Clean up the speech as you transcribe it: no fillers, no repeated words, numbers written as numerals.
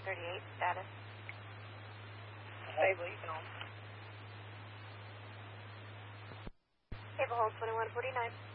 2138, status. Stable, you can hold. Stable hold 2149.